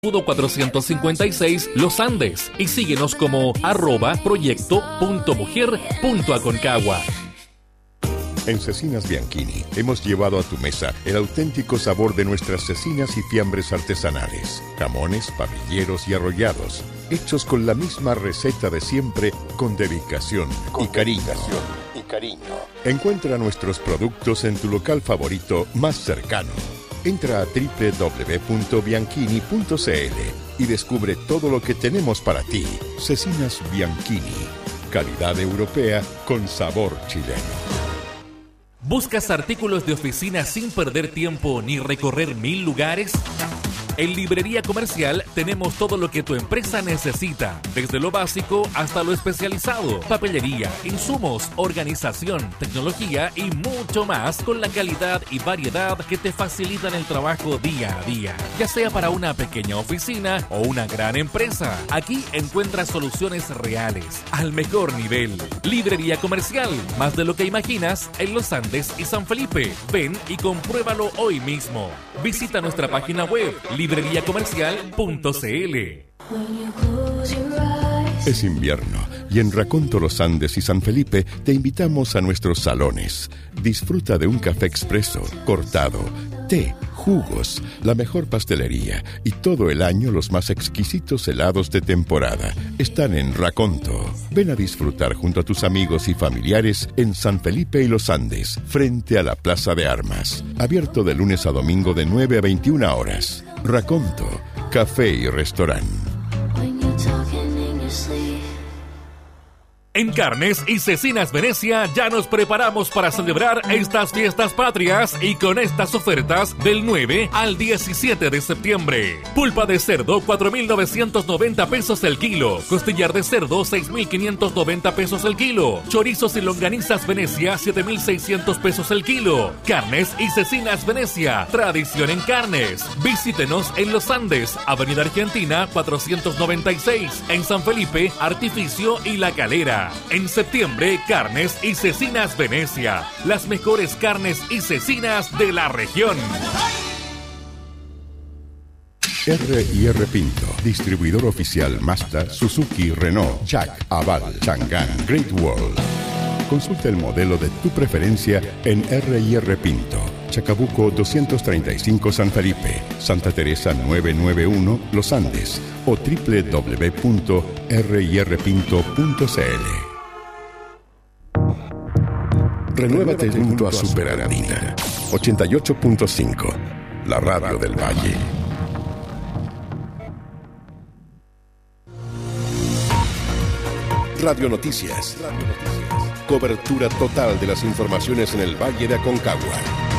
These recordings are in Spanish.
Escudo 456 Los Andes y síguenos como @proyecto.mujer.aconcagua. En Cecinas Bianchini hemos llevado a tu mesa el auténtico sabor de nuestras cecinas y fiambres artesanales, jamones, pabilleros y arrollados, hechos con la misma receta de siempre, con dedicación y cariño. Encuentra nuestros productos en tu local favorito más cercano. Entra a www.bianchini.cl y descubre todo lo que tenemos para ti. Cecinas Bianchini, calidad europea con sabor chileno. ¿Buscas artículos de oficina sin perder tiempo ni recorrer 1000 lugares? En Librería Comercial tenemos todo lo que tu empresa necesita, desde lo básico hasta lo especializado, papelería, insumos, organización, tecnología y mucho más con la calidad y variedad que te facilitan el trabajo día a día. Ya sea para una pequeña oficina o una gran empresa, aquí encuentras soluciones reales, al mejor nivel. Librería Comercial, más de lo que imaginas en Los Andes y San Felipe. Ven y compruébalo hoy mismo. Visita nuestra página web libreriacomercial.cl. Es invierno y en Raconto, Los Andes y San Felipe te invitamos a nuestros salones. Disfruta de un café expreso, cortado, té, jugos, la mejor pastelería y todo el año los más exquisitos helados de temporada. Están en Raconto. Ven a disfrutar junto a tus amigos y familiares en San Felipe y Los Andes, frente a la Plaza de Armas. Abierto de lunes a domingo de 9 a 21 horas. Raconto, café y restaurante. En Carnes y Cecinas Venecia ya nos preparamos para celebrar estas fiestas patrias y con estas ofertas del 9 al 17 de septiembre. Pulpa de cerdo 4.990 pesos el kilo. Costillar de cerdo 6.590 pesos el kilo. Chorizos y longanizas Venecia 7.600 pesos el kilo. Carnes y Cecinas Venecia, tradición en carnes. Visítenos en Los Andes, Avenida Argentina 496. En San Felipe, Artificio y La Calera. En septiembre, Carnes y Cecinas Venecia, las mejores carnes y cecinas de la región. R&R Pinto, distribuidor oficial Mazda, Suzuki, Renault, Jack, Aval, Chang'an, Great Wall. Consulta el modelo de tu preferencia en R&R Pinto, Chacabuco 235 San Felipe, Santa Teresa 991 Los Andes o www.rirpinto.cl. Renuévate junto a Super Andina 88.5, la radio del Valle. Radio Noticias. Cobertura total de las informaciones en el Valle de Aconcagua.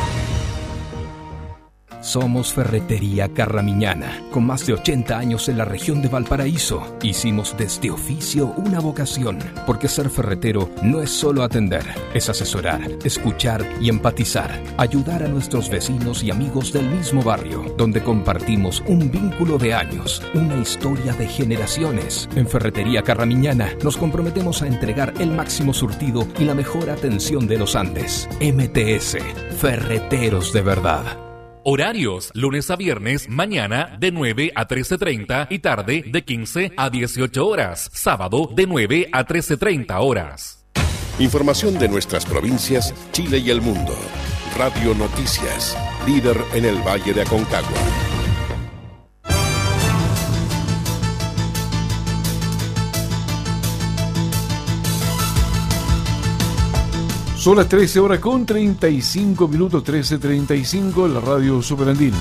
Somos Ferretería Carramiñana, con más de 80 años en la región de Valparaíso. Hicimos de este oficio una vocación, porque ser ferretero no es solo atender, es asesorar, escuchar y empatizar, ayudar a nuestros vecinos y amigos del mismo barrio, donde compartimos un vínculo de años, una historia de generaciones. En Ferretería Carramiñana nos comprometemos a entregar el máximo surtido y la mejor atención de los Andes. MTS, Ferreteros de verdad. Horarios, lunes a viernes, mañana de 9 a 13:30 y tarde de 15 a 18 horas. Sábado de 9 a 13:30 horas. Información de nuestras provincias, Chile y el mundo. Radio Noticias, líder en el Valle de Aconcagua. Son las 13 horas con 35 minutos, 13:35 en la radio Superandina.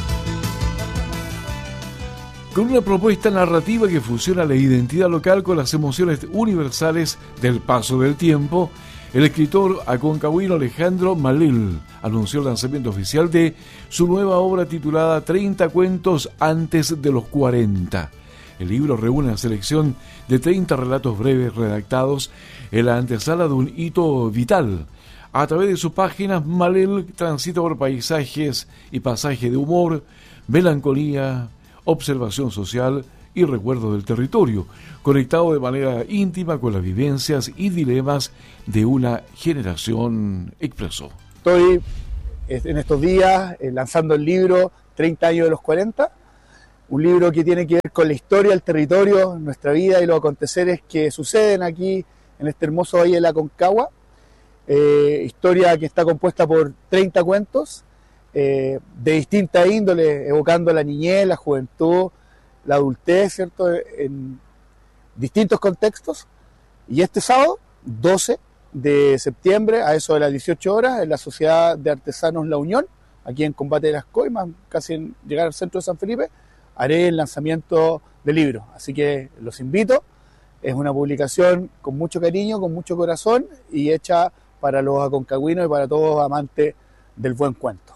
Con una propuesta narrativa que fusiona la identidad local con las emociones universales del paso del tiempo, el escritor aconcagüino Alejandro Malil anunció el lanzamiento oficial de su nueva obra titulada 30 cuentos antes de los 40. El libro reúne una selección de 30 relatos breves redactados en la antesala de un hito vital. A través de sus páginas, Malil transita por paisajes y pasajes de humor, melancolía, observación social y recuerdo del territorio, conectado de manera íntima con las vivencias y dilemas de una generación, expresó. Estoy en estos días lanzando el libro 30 años de los 40, un libro que tiene que ver con la historia del territorio, nuestra vida y los aconteceres que suceden aquí en este hermoso Valle de la Aconcagua. Historia que está compuesta por 30 cuentos de distinta índole, evocando la niñez, la juventud, la adultez, ¿cierto?, en distintos contextos. Y este sábado, 12 de septiembre, a eso de las 18 horas, en la Sociedad de Artesanos La Unión, aquí en Combate de las Coimas, casi en llegar al centro de San Felipe, haré el lanzamiento del libro. Así que los invito. Es una publicación con mucho cariño, con mucho corazón y hecha para los aconcagüinos y para todos amantes del buen cuento.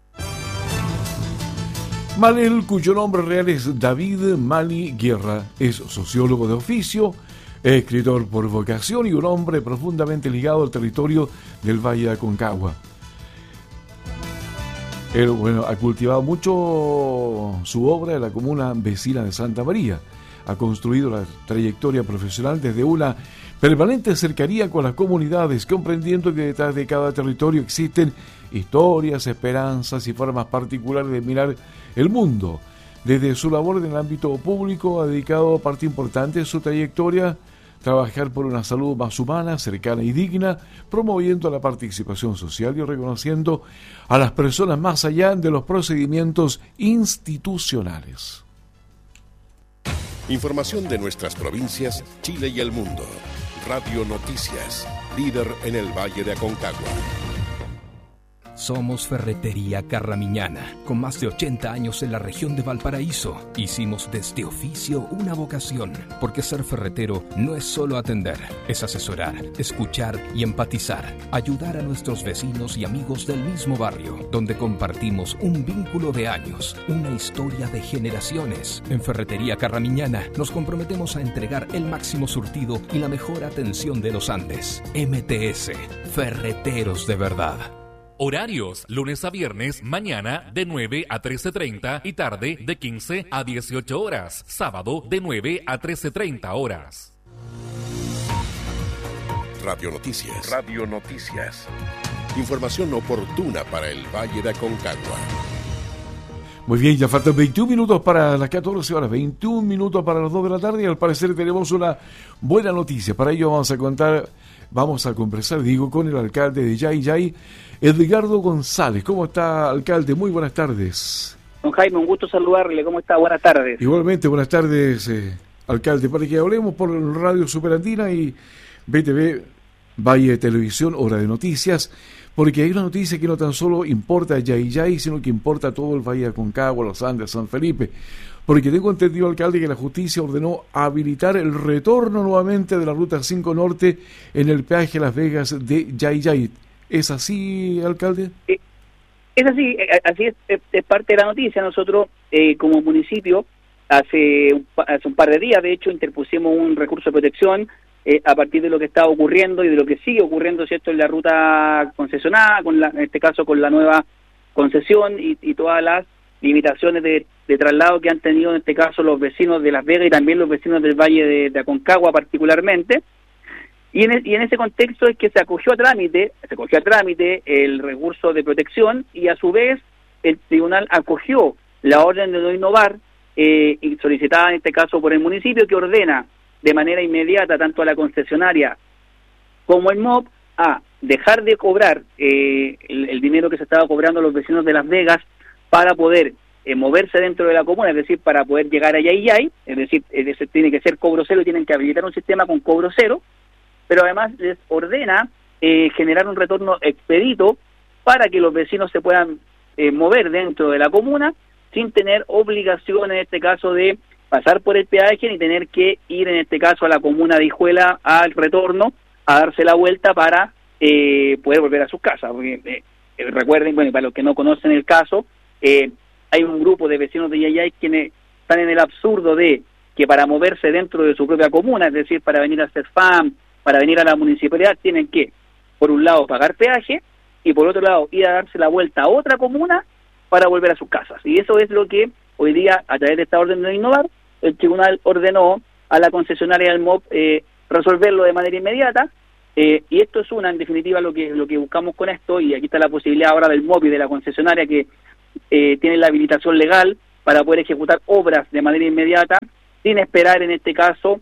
Malel, cuyo nombre real es David Mali Guerra, es sociólogo de oficio, escritor por vocación y un hombre profundamente ligado al territorio del Valle de Aconcagua. Él, ha cultivado mucho su obra en la comuna vecina de Santa María. Ha construido la trayectoria profesional desde una permanente cercanía con las comunidades, comprendiendo que detrás de cada territorio existen historias, esperanzas y formas particulares de mirar el mundo. Desde su labor en el ámbito público ha dedicado parte importante de su trayectoria a trabajar por una salud más humana, cercana y digna, promoviendo la participación social y reconociendo a las personas más allá de los procedimientos institucionales. Información de nuestras provincias, Chile y el mundo. Radio Noticias, líder en el Valle de Aconcagua. Somos Ferretería Carramiñana, con más de 80 años en la región de Valparaíso. Hicimos de este oficio una vocación, porque ser ferretero no es solo atender, es asesorar, escuchar y empatizar, ayudar a nuestros vecinos y amigos del mismo barrio, donde compartimos un vínculo de años, una historia de generaciones. En Ferretería Carramiñana nos comprometemos a entregar el máximo surtido y la mejor atención de los Andes. MTS, Ferreteros de verdad. Horarios, lunes a viernes, mañana de 9 a 13:30 y tarde de 15 a 18 horas. Sábado de 9 a 13:30 horas. Radio Noticias. Radio Noticias. Información oportuna para el Valle de Aconcagua. Muy bien, ya faltan 21 minutos para las 14 horas, 21 minutos para las 2 de la tarde y al parecer tenemos una buena noticia. Para ello vamos a conversar, con el alcalde de Yayay, Edgardo González. ¿Cómo está, alcalde? Muy buenas tardes. Don Jaime, un gusto saludarle. ¿Cómo está? Buenas tardes. Igualmente, buenas tardes, alcalde. Para que hablemos por Radio Superandina y BTV, Valle de Televisión, Hora de Noticias, porque hay una noticia que no tan solo importa a Yayay, sino que importa a todo el Valle de Aconcagua, Los Andes, San Felipe. Porque tengo entendido, alcalde, que la justicia ordenó habilitar el retorno nuevamente de la Ruta 5 Norte en el peaje Las Vegas de Yayay. ¿Es así, alcalde? Es así, es parte de la noticia. Nosotros, como municipio, hace un par de días, de hecho, interpusimos un recurso de protección a partir de lo que está ocurriendo y de lo que sigue ocurriendo, ¿cierto?, en la ruta concesionada, en este caso con la nueva concesión y todas las limitaciones de traslado que han tenido en este caso los vecinos de Las Vegas y también los vecinos del Valle de Aconcagua particularmente. Y en ese contexto es que se acogió a trámite el recurso de protección y a su vez el tribunal acogió la orden de no innovar y solicitada en este caso por el municipio, que ordena de manera inmediata tanto a la concesionaria como el MOP a dejar de cobrar el dinero que se estaba cobrando a los vecinos de Las Vegas para poder moverse dentro de la comuna, es decir, para poder llegar a Yayay, es decir, tiene que ser cobro cero, tienen que habilitar un sistema con cobro cero, pero además les ordena generar un retorno expedito para que los vecinos se puedan mover dentro de la comuna sin tener obligación, en este caso, de pasar por el peaje ni tener que ir, en este caso, a la comuna de Hijuela al retorno, a darse la vuelta para poder volver a sus casas. Porque, recuerden, para los que no conocen el caso, hay un grupo de vecinos de Yayay quienes están en el absurdo de que para moverse dentro de su propia comuna, es decir, para venir a hacer FAM, para venir a la municipalidad, tienen que, por un lado, pagar peaje y por otro lado, ir a darse la vuelta a otra comuna para volver a sus casas. Y eso es lo que hoy día, a través de esta orden de innovar, el tribunal ordenó a la concesionaria del MOP resolverlo de manera inmediata. Y esto es en definitiva, lo que buscamos con esto, y aquí está la posibilidad ahora del MOP y de la concesionaria que tienen la habilitación legal para poder ejecutar obras de manera inmediata, sin esperar en este caso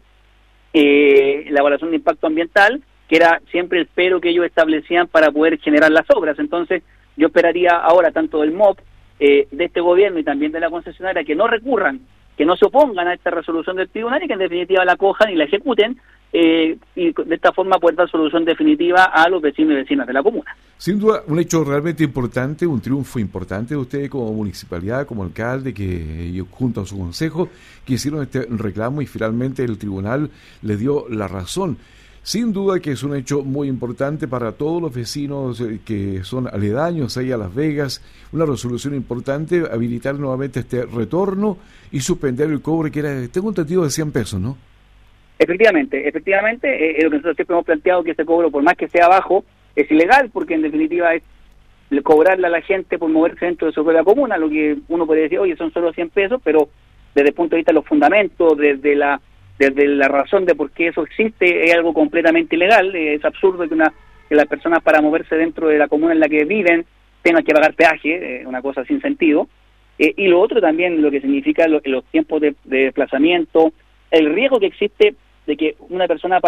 la evaluación de impacto ambiental, que era siempre el pero que ellos establecían para poder generar las obras. Entonces yo esperaría ahora tanto del MOP, de este gobierno y también de la concesionaria, que no recurran, que no se opongan a esta resolución del tribunal y que en definitiva la cojan y la ejecuten, y de esta forma poder dar solución definitiva a los vecinos y vecinas de la comuna. Sin duda, un hecho realmente importante, un triunfo importante de ustedes como municipalidad, como alcalde, que ellos junto a su consejo, que hicieron este reclamo y finalmente el tribunal les dio la razón. Sin duda que es un hecho muy importante para todos los vecinos que son aledaños ahí a Las Vegas, una resolución importante, habilitar nuevamente este retorno y suspender el cobro que era, tengo entendido, de 100 pesos, ¿no? Efectivamente, lo que nosotros siempre hemos planteado, que ese cobro, por más que sea bajo, es ilegal, porque en definitiva es cobrarle a la gente por moverse dentro de su propia comuna, lo que uno puede decir, oye, son solo 100 pesos, pero desde el punto de vista de los fundamentos, desde la razón de por qué eso existe, es algo completamente ilegal. Es absurdo que las personas, para moverse dentro de la comuna en la que viven, tengan que pagar peaje, una cosa sin sentido. Y lo otro también, lo que significa los tiempos de desplazamiento, el riesgo que existe de que una persona,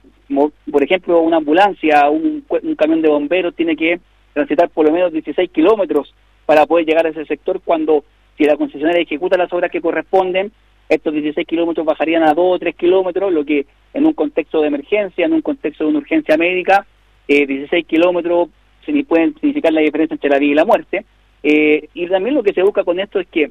por ejemplo, una ambulancia, un camión de bomberos, tiene que transitar por lo menos 16 kilómetros para poder llegar a ese sector, cuando si la concesionaria ejecuta las obras que corresponden, estos 16 kilómetros bajarían a 2 o 3 kilómetros, lo que en un contexto de emergencia, en un contexto de una urgencia médica, 16 kilómetros pueden significar la diferencia entre la vida y la muerte. Y también lo que se busca con esto es que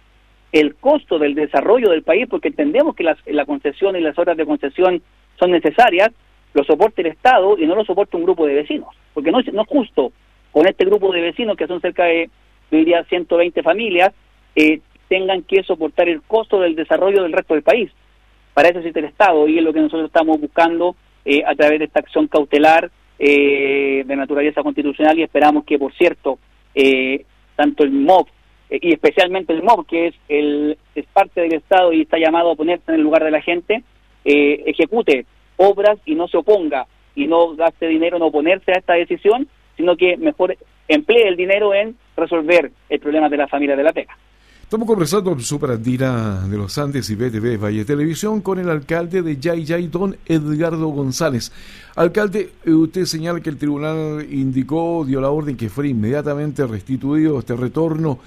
el costo del desarrollo del país, porque entendemos que la concesión y las obras de concesión son necesarias, lo soporte el Estado y no lo soporta un grupo de vecinos, porque no es justo con este grupo de vecinos, que son cerca de, yo diría, 120 familias, tengan que soportar el costo del desarrollo del resto del país. Para eso existe el Estado, y es lo que nosotros estamos buscando a través de esta acción cautelar de naturaleza constitucional, y esperamos que, por cierto, tanto el MOB y especialmente el MOB, que es parte del Estado y está llamado a ponerse en el lugar de la gente, ejecute obras y no se oponga, y no gaste dinero en oponerse a esta decisión, sino que mejor emplee el dinero en resolver el problema de las familias de La Pega. Estamos conversando en Superandina de los Andes y BTV Valle Televisión con el alcalde de Yayay, don Edgardo González. Alcalde, usted señala que el tribunal dio la orden que fuera inmediatamente restituido este retorno,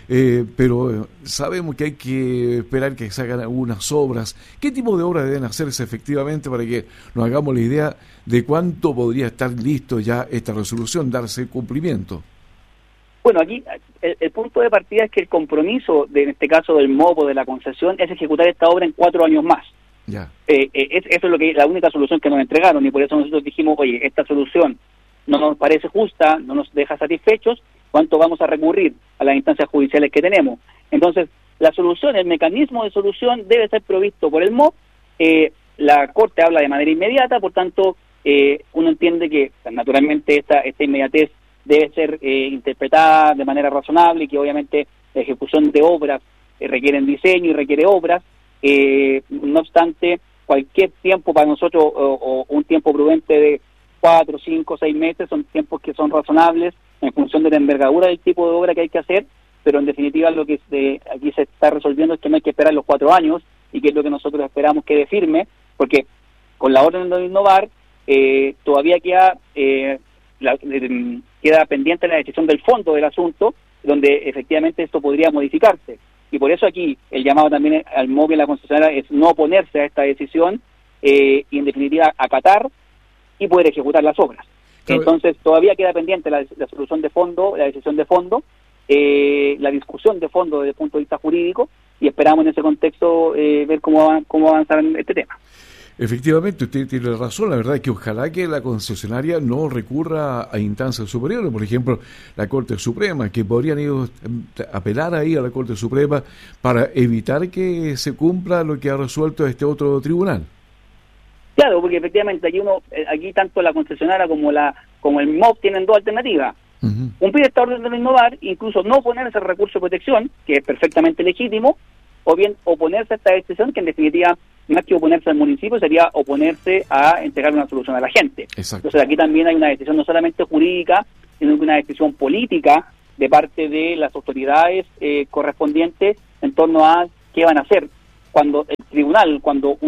pero sabemos que hay que esperar que se hagan algunas obras. ¿Qué tipo de obras deben hacerse efectivamente para que nos hagamos la idea de cuánto podría estar listo ya esta resolución, darse cumplimiento? Bueno, aquí el punto de partida es que el compromiso, en este caso del MOP o de la concesión, es ejecutar esta obra en 4 años más. Ya. Eso es la única solución que nos entregaron, y por eso nosotros dijimos, oye, esta solución no nos parece justa, no nos deja satisfechos, ¿cuánto vamos a recurrir a las instancias judiciales que tenemos? Entonces, la solución, el mecanismo de solución debe ser provisto por el MOP. La Corte habla de manera inmediata, por tanto, uno entiende que naturalmente esta inmediatez debe ser interpretada de manera razonable, y que obviamente la ejecución de obras requiere diseño y requiere obras. No obstante, cualquier tiempo para nosotros, o un tiempo prudente de 4, 5, 6 meses, son tiempos que son razonables en función de la envergadura del tipo de obra que hay que hacer, pero en definitiva lo que aquí se está resolviendo es que no hay que esperar los 4 años, y que es lo que nosotros esperamos quede firme, porque con la orden de innovar todavía queda pendiente la decisión del fondo del asunto, donde efectivamente esto podría modificarse. Y por eso aquí el llamado también al MOB y a la concesionaria es no oponerse a esta decisión, y en definitiva acatar y poder ejecutar las obras. Claro. Entonces todavía queda pendiente la solución de fondo, la decisión de fondo, la discusión de fondo desde el punto de vista jurídico, y esperamos en ese contexto ver cómo avanzar en este tema. Efectivamente, usted tiene razón. La verdad es que ojalá que la concesionaria no recurra a instancias superiores, por ejemplo, la Corte Suprema, que podrían ellos apelar ahí a la Corte Suprema para evitar que se cumpla lo que ha resuelto este otro tribunal. Claro, porque efectivamente aquí tanto la concesionaria como el MOB tienen dos alternativas. Uh-huh. Cumplir esta orden de innovar, incluso no oponerse al recurso de protección, que es perfectamente legítimo, o bien oponerse a esta decisión, que en definitiva, más que oponerse al municipio, sería oponerse a entregar una solución a la gente. Exacto. Entonces aquí también hay una decisión no solamente jurídica, sino que una decisión política de parte de las autoridades correspondientes en torno a qué van a hacer cuando el tribunal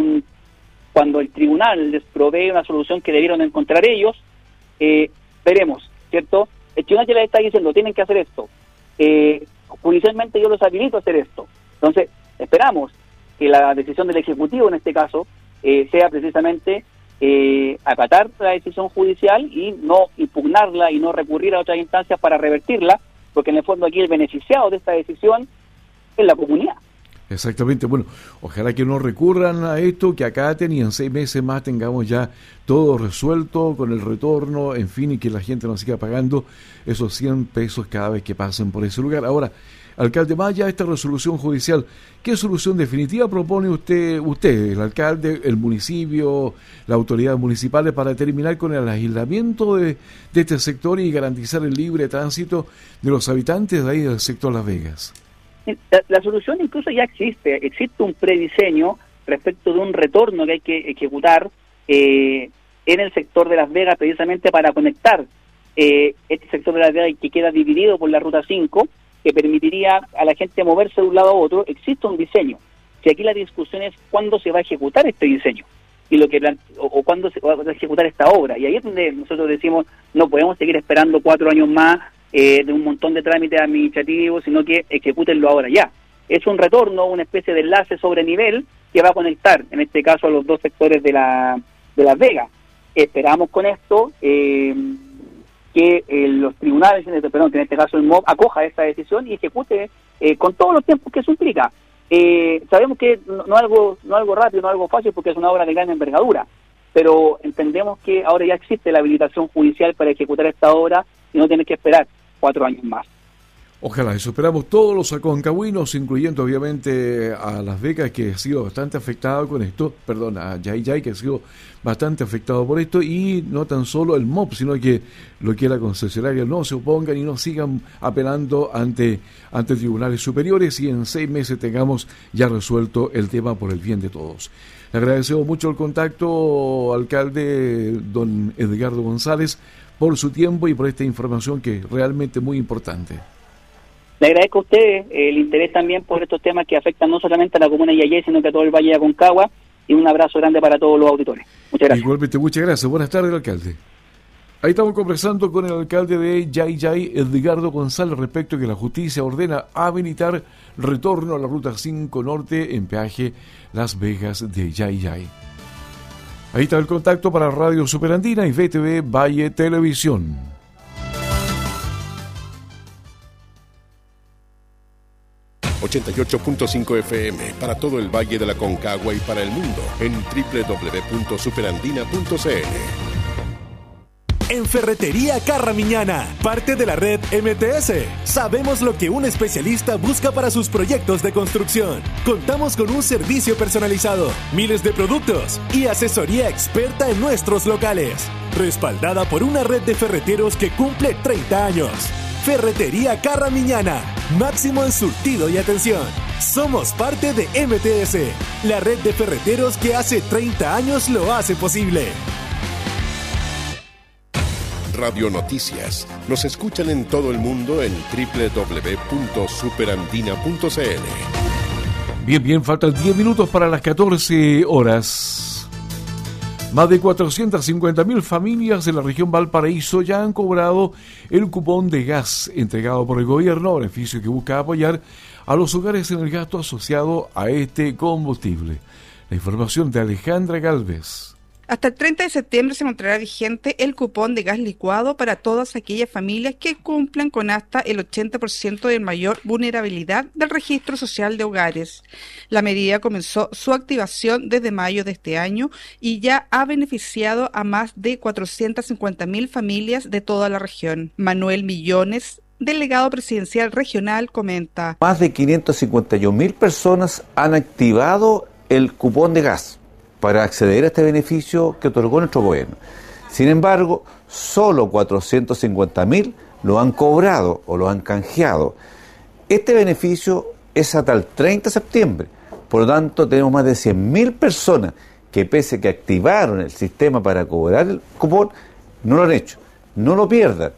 les provee una solución que debieron encontrar ellos. Veremos, ¿cierto? El tribunal ya les está diciendo, tienen que hacer esto. Judicialmente yo los habilito a hacer esto. Entonces, esperamos que la decisión del Ejecutivo, en este caso, sea precisamente acatar la decisión judicial y no impugnarla y no recurrir a otras instancias para revertirla, porque en el fondo aquí el beneficiado de esta decisión es la comunidad. Exactamente, bueno, ojalá que no recurran a esto, que acaten y en 6 meses más tengamos ya todo resuelto con el retorno, en fin, y que la gente no siga pagando esos 100 pesos cada vez que pasen por ese lugar. Ahora, alcalde Maya, esta resolución judicial, ¿qué solución definitiva propone usted, el alcalde, el municipio, las autoridades municipales para terminar con el aislamiento de este sector y garantizar el libre tránsito de los habitantes de ahí del sector Las Vegas? La solución incluso ya existe un prediseño respecto de un retorno que hay que ejecutar en el sector de Las Vegas precisamente para conectar este sector de Las Vegas que queda dividido por la Ruta 5, que permitiría a la gente moverse de un lado a otro. Existe un diseño. Si aquí la discusión es cuándo se va a ejecutar este diseño y o cuándo se va a ejecutar esta obra, y ahí es donde nosotros decimos no podemos seguir esperando 4 años más de un montón de trámites administrativos, sino que ejecútenlo ahora ya. Es un retorno, una especie de enlace sobre nivel que va a conectar, en este caso, a los dos sectores de Las Vegas. Esperamos con esto que los tribunales, que en este caso el MOB, acoja esta decisión y ejecute con todos los tiempos que eso implica. Sabemos que no es algo rápido, no es algo fácil, porque es una obra de gran envergadura, pero entendemos que ahora ya existe la habilitación judicial para ejecutar esta obra y no tener que esperar 4 años más. Ojalá, eso esperamos todos los aconcagüinos, incluyendo obviamente a Las Vegas, que ha sido bastante afectado con esto, a Yayay, que ha sido bastante afectado por esto, y no tan solo el MOB, sino que lo que la concesionaria no se opongan y no sigan apelando ante tribunales superiores y en 6 meses tengamos ya resuelto el tema por el bien de todos. Le agradecemos mucho el contacto, alcalde don Edgardo González, por su tiempo y por esta información que es realmente muy importante. Le agradezco a ustedes el interés también por estos temas que afectan no solamente a la comuna de Yayay, sino que a todo el Valle de Aconcagua, y un abrazo grande para todos los auditores. Muchas gracias. Igualmente, muchas gracias. Buenas tardes, alcalde. Ahí estamos conversando con el alcalde de Yayay, Edgardo González, respecto a que la justicia ordena habilitar retorno a la Ruta 5 Norte en peaje Las Vegas de Yayay. Ahí está el contacto para Radio Superandina y VTV Valle Televisión. ...88.5 FM para todo el Valle de la Aconcagua y para el mundo en www.superandina.cl. En Ferretería Carramiñana, parte de la red MTS, sabemos lo que un especialista busca para sus proyectos de construcción. Contamos con un servicio personalizado, miles de productos y asesoría experta en nuestros locales, respaldada por una red de ferreteros que cumple 30 años. Ferretería Carramiñana, máximo en surtido y atención. Somos parte de MTS, la red de ferreteros que hace 30 años lo hace posible. Radio Noticias. Nos escuchan en todo el mundo en www.superandina.cl. Bien, faltan 10 minutos para las 14 horas. Más de 450.000 familias de la región Valparaíso ya han cobrado el cupón de gas entregado por el gobierno, beneficio que busca apoyar a los hogares en el gasto asociado a este combustible. La información de Alejandra Galvez. Hasta el 30 de septiembre se mantendrá vigente el cupón de gas licuado para todas aquellas familias que cumplan con hasta el 80% de mayor vulnerabilidad del registro social de hogares. La medida comenzó su activación desde mayo de este año y ya ha beneficiado a más de 450.000 familias de toda la región. Manuel Millones, delegado presidencial regional, comenta: Más de 551.000 personas han activado el cupón de gas para acceder a este beneficio que otorgó nuestro gobierno. Sin embargo, solo 450.000 lo han cobrado o lo han canjeado. Este beneficio es hasta el 30 de septiembre. Por lo tanto, tenemos más de 100.000 personas que, pese a que activaron el sistema para cobrar el cupón, no lo han hecho. No lo pierdan.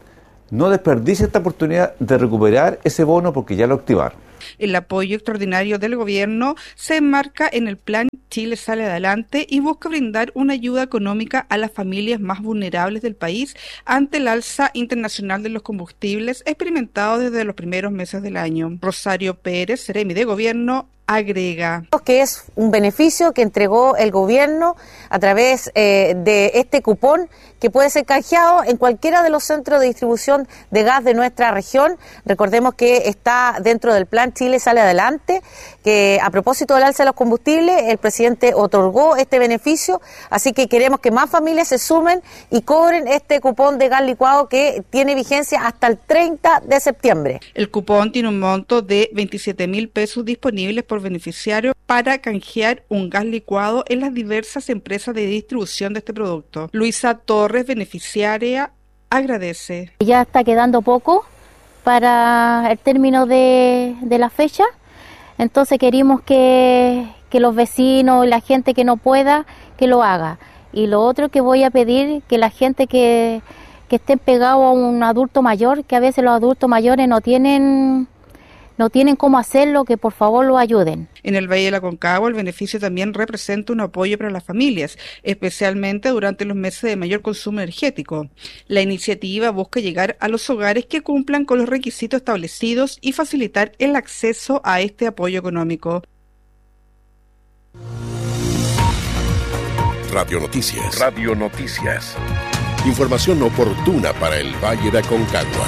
no desperdicie esta oportunidad de recuperar ese bono porque ya lo activaron. El apoyo extraordinario del gobierno se enmarca en el plan Chile Sale Adelante y busca brindar una ayuda económica a las familias más vulnerables del país ante el alza internacional de los combustibles experimentado desde los primeros meses del año. Rosario Pérez, Seremi de Gobierno, agrega que es un beneficio que entregó el gobierno a través de este cupón que puede ser canjeado en cualquiera de los centros de distribución de gas de nuestra región. Recordemos que está dentro del plan Chile Sale Adelante, que a propósito del alza de los combustibles, el presidente otorgó este beneficio, así que queremos que más familias se sumen y cobren este cupón de gas licuado que tiene vigencia hasta el 30 de septiembre. El cupón tiene un monto de 27.000 pesos disponibles por beneficiario para canjear un gas licuado en las diversas empresas de distribución de este producto. Luisa Torres, beneficiaria, agradece. Ya está quedando poco para el término de la fecha, entonces queremos que los vecinos, la gente que no pueda, que lo haga. Y lo otro que voy a pedir, que la gente que estén pegados a un adulto mayor, que a veces los adultos mayores no tienen cómo hacerlo, que por favor lo ayuden. En el Valle de la Aconcagua, el beneficio también representa un apoyo para las familias, especialmente durante los meses de mayor consumo energético. La iniciativa busca llegar a los hogares que cumplan con los requisitos establecidos y facilitar el acceso a este apoyo económico. Radio Noticias. Radio Noticias. Información oportuna para el Valle de Aconcagua.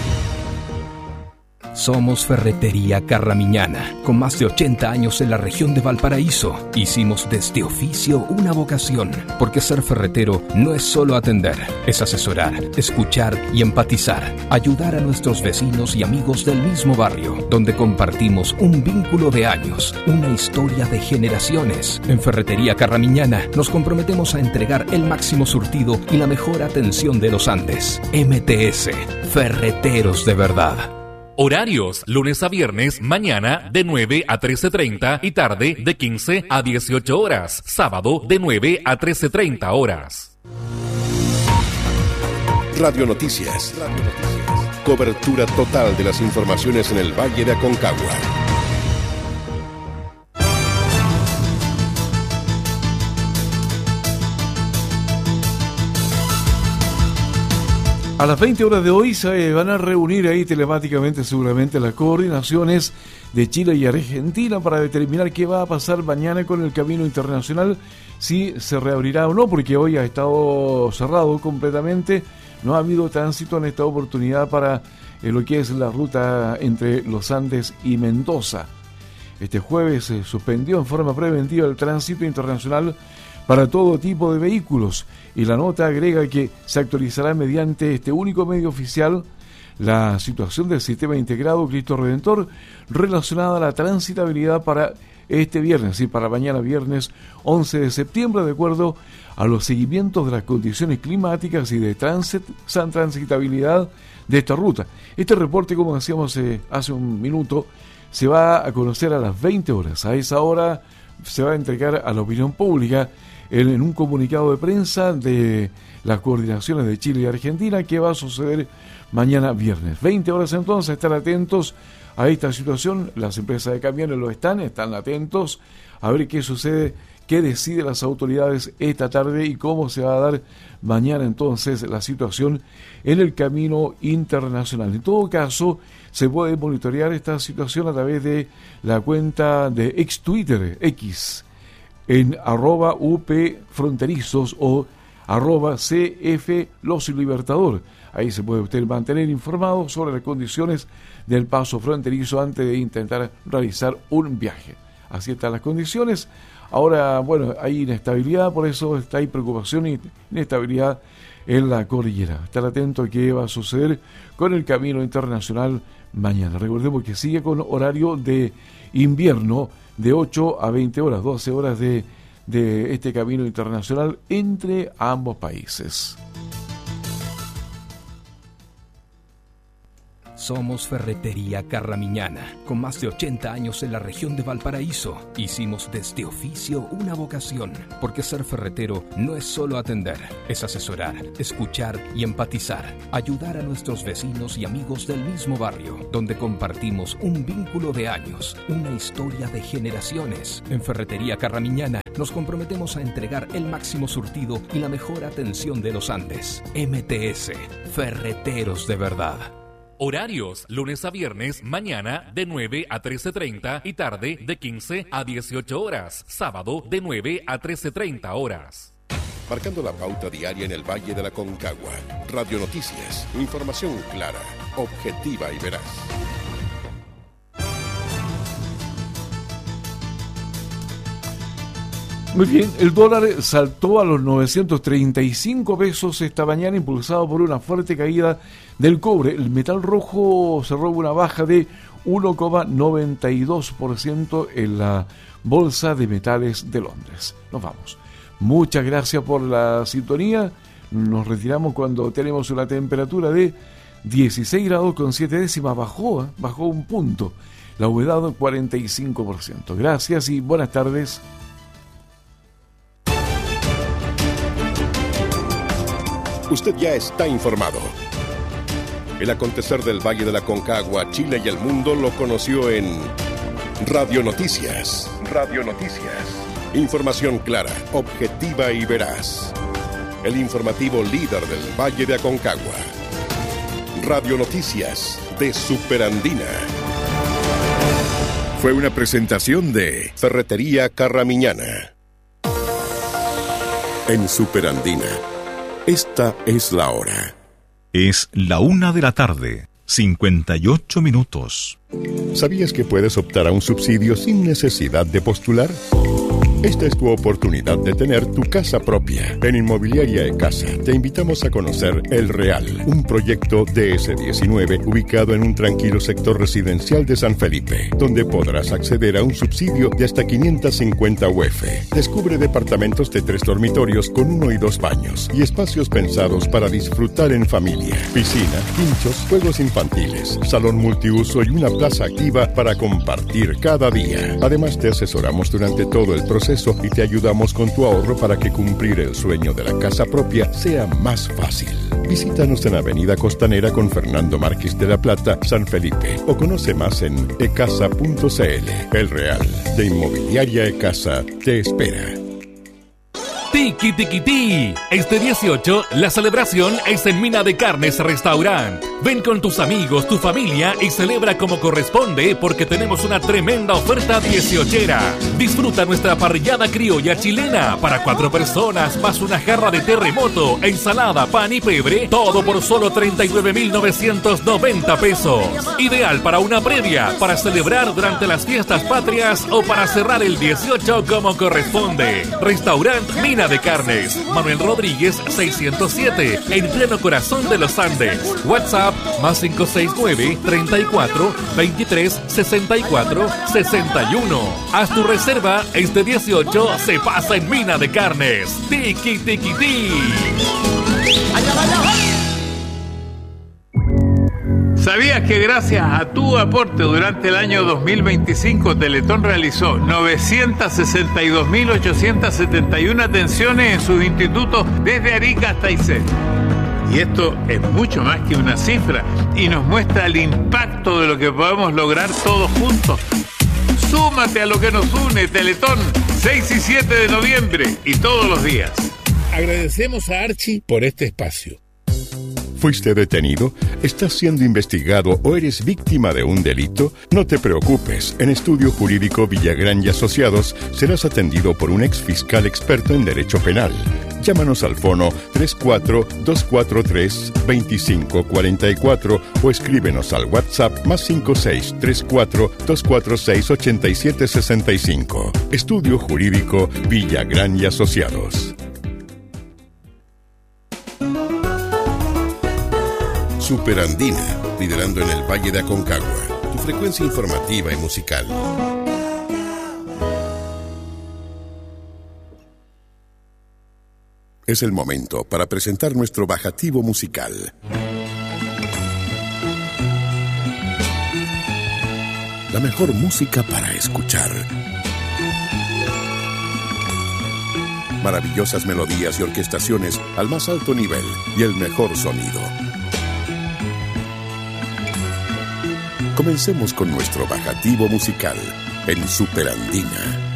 Somos Ferretería Carramiñana, con más de 80 años en la región de Valparaíso. Hicimos de este oficio una vocación, porque ser ferretero no es solo atender, es asesorar, escuchar y empatizar, ayudar a nuestros vecinos y amigos del mismo barrio, donde compartimos un vínculo de años, una historia de generaciones. En Ferretería Carramiñana nos comprometemos a entregar el máximo surtido y la mejor atención de los Andes. MTS, Ferreteros de Verdad. Horarios, lunes a viernes, mañana de 9 a 13:30 y tarde de 15 a 18 horas. Sábado de 9 a 13:30 horas. Radio Noticias. Cobertura total de las informaciones en el Valle de Aconcagua. A las 20 horas de hoy se van a reunir ahí telemáticamente seguramente las coordinaciones de Chile y Argentina para determinar qué va a pasar mañana con el camino internacional, si se reabrirá o no, porque hoy ha estado cerrado completamente, no ha habido tránsito en esta oportunidad para lo que es la ruta entre los Andes y Mendoza. Este jueves se suspendió en forma preventiva el tránsito internacional para todo tipo de vehículos, y la nota agrega que se actualizará mediante este único medio oficial la situación del sistema integrado Cristo Redentor relacionada a la transitabilidad para este viernes y para mañana viernes 11 de septiembre, de acuerdo a los seguimientos de las condiciones climáticas y de transitabilidad de esta ruta. Este reporte, como decíamos hace un minuto, se va a conocer a las 20 horas. A esa hora se va a entregar a la opinión pública en un comunicado de prensa de las coordinaciones de Chile y Argentina que va a suceder mañana viernes. 20 horas entonces, estar atentos a esta situación. Las empresas de camiones lo están atentos a ver qué sucede, qué deciden las autoridades esta tarde y cómo se va a dar mañana entonces la situación en el camino internacional. En todo caso, se puede monitorear esta situación a través de la cuenta de ex Twitter, X, en @UPFronterizos o @CF Los Libertador. Ahí se puede usted mantener informado sobre las condiciones del paso fronterizo antes de intentar realizar un viaje. Así están las condiciones. Ahora, bueno, hay inestabilidad, por eso hay preocupación y inestabilidad en la cordillera. Estar atento a qué va a suceder con el camino internacional mañana. Recordemos que sigue con horario de invierno de 8 a 20 horas, 12 horas de este camino internacional entre ambos países. Somos Ferretería Carramiñana, con más de 80 años en la región de Valparaíso. Hicimos de este oficio una vocación, porque ser ferretero no es solo atender, es asesorar, escuchar y empatizar, ayudar a nuestros vecinos y amigos del mismo barrio, donde compartimos un vínculo de años, una historia de generaciones. En Ferretería Carramiñana nos comprometemos a entregar el máximo surtido y la mejor atención de los Andes. MTS, Ferreteros de verdad. Horarios, lunes a viernes, mañana de 9 a 13:30 y tarde de 15 a 18 horas. Sábado de 9 a 13:30 horas. Marcando la pauta diaria en el Valle de la Concagua. Radio Noticias, información clara, objetiva y veraz. Muy bien, el dólar saltó a los 935 pesos esta mañana, impulsado por una fuerte caída del cobre. El metal rojo cerró una baja de 1,92% en la Bolsa de Metales de Londres. Nos vamos. Muchas gracias por la sintonía. Nos retiramos cuando tenemos una temperatura de 16 grados con 7 décimas. Bajó un punto. La humedad 45%. Gracias y buenas tardes. Usted ya está informado. El acontecer del Valle de la Concagua, Chile y el mundo lo conoció en Radio Noticias. Radio Noticias. Información clara, objetiva y veraz. El informativo líder del Valle de Aconcagua. Radio Noticias de Superandina. Fue una presentación de Ferretería Carramiñana. En Superandina. Esta es la hora. Es la 1:00 PM, 58 ¿Sabías que puedes optar a un subsidio sin necesidad de postular? Esta es tu oportunidad de tener tu casa propia. En Inmobiliaria E-Casa te invitamos a conocer El Real, un proyecto DS19 ubicado en un tranquilo sector residencial de San Felipe, donde podrás acceder a un subsidio de hasta 550 UF. Descubre departamentos de 3 dormitorios con 1 y 2 baños y espacios pensados para disfrutar en familia. Piscina, quinchos, juegos infantiles, salón multiuso y una plaza activa para compartir cada día. Además, te asesoramos durante todo el proceso y te ayudamos con tu ahorro para que cumplir el sueño de la casa propia sea más fácil. Visítanos en Avenida Costanera con Fernando Márquez de la Plata, San Felipe, o conoce más en ecasa.cl. El Real de Inmobiliaria E-Casa te espera. Tiki Tiki Ti. Este 18, la celebración es en Mina de Carnes Restaurant. Ven con tus amigos, tu familia y celebra como corresponde porque tenemos una tremenda oferta 18era. Disfruta nuestra parrillada criolla chilena para 4 personas más una jarra de terremoto, ensalada, pan y pebre, todo por solo 39.990 pesos. Ideal para una previa, para celebrar durante las fiestas patrias o para cerrar el 18 como corresponde. Restaurant Mina de Carnes, Manuel Rodríguez 607, en pleno corazón de los Andes. WhatsApp más 569 34 23 64 61. Haz tu reserva, este 18 se pasa en Mina de Carnes. Tiki Tiki Ti. ¿Sabías que gracias a tu aporte durante el año 2025 Teletón realizó 962.871 atenciones en sus institutos desde Arica hasta Aysén? Y esto es mucho más que una cifra y nos muestra el impacto de lo que podemos lograr todos juntos. Súmate a lo que nos une, Teletón, 6 y 7 de noviembre y todos los días. Agradecemos a Archie por este espacio. ¿Fuiste detenido? ¿Estás siendo investigado o eres víctima de un delito? No te preocupes. En Estudio Jurídico Villagrán y Asociados serás atendido por un exfiscal experto en derecho penal. Llámanos al fono 34-243-2544 o escríbenos al WhatsApp más 5634-246-8765. Estudio Jurídico Villagrán y Asociados. Superandina, liderando en el Valle de Aconcagua, tu frecuencia informativa y musical. Es el momento para presentar nuestro bajativo musical. la mejor música para escuchar. Maravillosas melodías y orquestaciones al más alto nivel y el mejor sonido. Comencemos con nuestro bajativo musical en Super Andina.